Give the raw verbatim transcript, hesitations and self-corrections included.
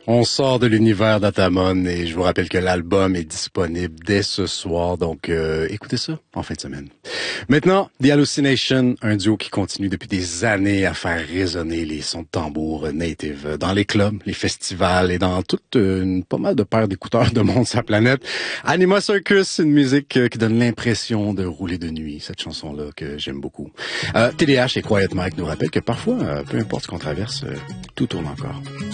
On sort de l'univers d'Atamon et je vous rappelle que l'album est disponible dès ce soir, donc euh, écoutez ça en fin de semaine. Maintenant, The Hallucination, un duo qui continue depuis des années à faire résonner les sons de tambour native dans les clubs, les festivals et dans toute une pas mal de paires d'écouteurs de monde sur la planète. Anima Circus, une musique qui donne l'impression de rouler de nuit, cette chanson-là que j'aime beaucoup. Euh, T D H et Quiet Mike nous rappellent que parfois, euh, peu importe ce qu'on traverse, euh, tout tourne encore.